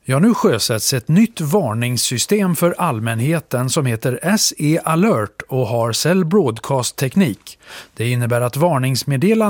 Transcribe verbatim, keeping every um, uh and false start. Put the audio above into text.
Ja, nu sjösätts ett nytt varningssystem för allmänheten som heter S E Alert och har Cell Broadcast-teknik. Det innebär att varningsmeddelanden